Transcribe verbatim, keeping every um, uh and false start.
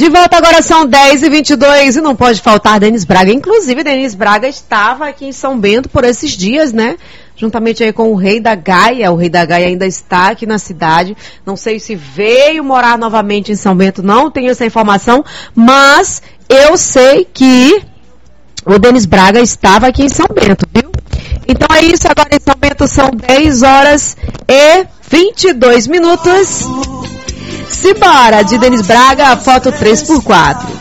De volta agora são dez e vinte e dois e não pode faltar Denis Braga. Inclusive, Denis Braga estava aqui em São Bento por esses dias, né? Juntamente aí com o Rei da Gaia. O Rei da Gaia ainda está aqui na cidade. Não sei se veio morar novamente em São Bento, não tenho essa informação. Mas eu sei que o Denis Braga estava aqui em São Bento, viu? Então é isso, agora em São Bento são dez horas e vinte e dois minutos. Simbora, de Denis Braga, foto três por quatro.